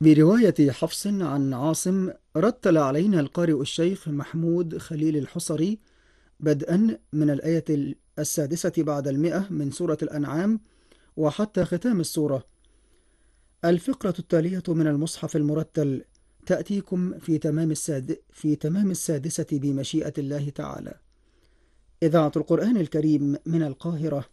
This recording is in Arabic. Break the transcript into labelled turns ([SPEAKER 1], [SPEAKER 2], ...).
[SPEAKER 1] برواية حفص عن عاصم، رتل علينا القارئ الشيخ محمود خليل الحصري بدءا من الآية 16 من سورة الأنعام وحتى ختام السورة. الفقرة التالية من المصحف المرتل تأتيكم في تمام السادسة بمشيئة الله تعالى. إذاعة القرآن الكريم من القاهرة.